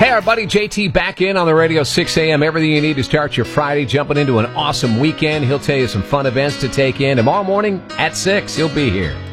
Hey, our buddy JT back in on the radio, 6 a.m. Everything you need to start your Friday, jumping into an awesome weekend. He'll tell you some fun events to take in. Tomorrow morning at 6, he'll be here.